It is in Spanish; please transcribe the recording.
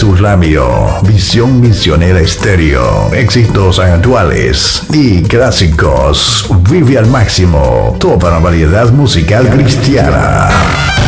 tu radio. Visión Misionera Estéreo. Éxitos actuales y clásicos. Vive al máximo toda la variedad musical cristiana.